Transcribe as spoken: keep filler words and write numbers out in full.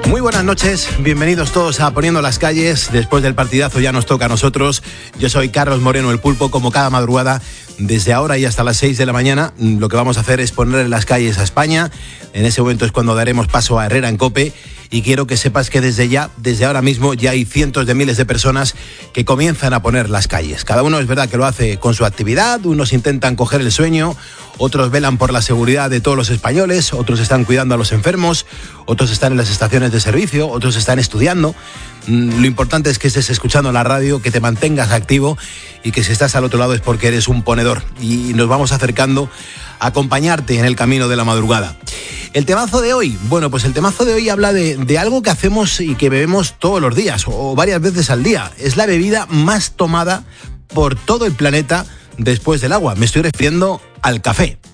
Muy buenas noches, bienvenidos todos a Poniendo las Calles. Después del partidazo ya nos toca a nosotros. Yo soy Carlos Moreno, el Pulpo, como cada madrugada, desde ahora y hasta las seis de la mañana. Lo que vamos a hacer es poner en las calles a España. En ese momento es cuando daremos paso a Herrera en COPE. Y quiero que sepas que desde ya, desde ahora mismo, ya hay cientos de miles de personas que comienzan a poner las calles. Cada uno es verdad que lo hace con su actividad, unos intentan coger el sueño, otros velan por la seguridad de todos los españoles, otros están cuidando a los enfermos, otros están en las estaciones de servicio, otros están estudiando. Lo importante es que estés escuchando la radio, que te mantengas activo y que si estás al otro lado es porque eres un ponedor. Y nos vamos acercando a acompañarte en el camino de la madrugada. El temazo de hoy, bueno, pues el temazo de hoy habla de, de algo que hacemos y que bebemos todos los días o varias veces al día. Es la bebida más tomada por todo el planeta después del agua. Me estoy refiriendo al café.